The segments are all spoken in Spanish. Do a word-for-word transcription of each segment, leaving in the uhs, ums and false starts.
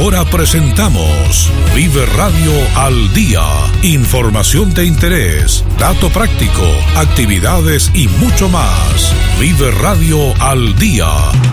Ahora presentamos Vive Radio al Día. Información de interés, dato práctico, actividades y mucho más. Vive Radio al Día.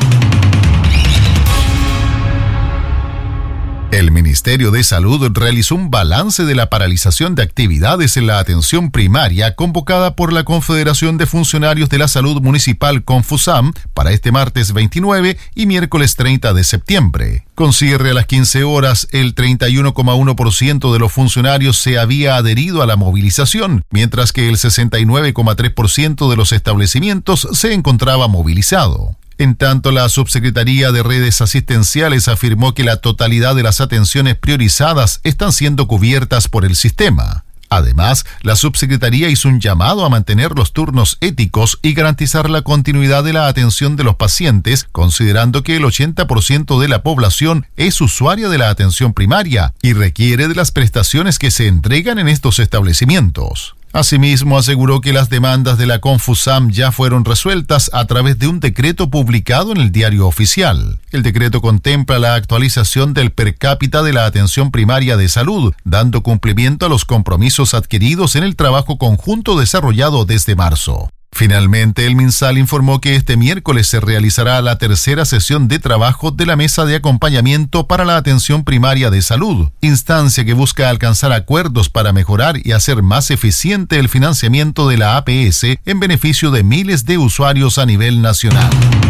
El Ministerio de Salud realizó un balance de la paralización de actividades en la atención primaria convocada por la Confederación de Funcionarios de la Salud Municipal Confusam para este martes veintinueve y miércoles treinta de septiembre. Con cierre a las quince horas, el treinta y uno coma uno por ciento de los funcionarios se había adherido a la movilización, mientras que el sesenta y nueve coma tres por ciento de los establecimientos se encontraba movilizado. En tanto, la Subsecretaría de Redes Asistenciales afirmó que la totalidad de las atenciones priorizadas están siendo cubiertas por el sistema. Además, la Subsecretaría hizo un llamado a mantener los turnos éticos y garantizar la continuidad de la atención de los pacientes, considerando que el ochenta por ciento de la población es usuaria de la atención primaria y requiere de las prestaciones que se entregan en estos establecimientos. Asimismo, aseguró que las demandas de la Confusam ya fueron resueltas a través de un decreto publicado en el Diario Oficial. El decreto contempla la actualización del per cápita de la atención primaria de salud, dando cumplimiento a los compromisos adquiridos en el trabajo conjunto desarrollado desde marzo. Finalmente, el MinSal informó que este miércoles se realizará la tercera sesión de trabajo de la Mesa de Acompañamiento para la Atención Primaria de Salud, instancia que busca alcanzar acuerdos para mejorar y hacer más eficiente el financiamiento de la A P S en beneficio de miles de usuarios a nivel nacional.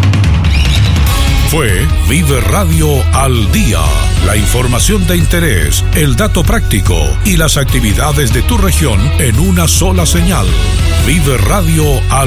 Fue Vive Radio al Día. La información de interés, el dato práctico y las actividades de tu región en una sola señal. Vive Radio al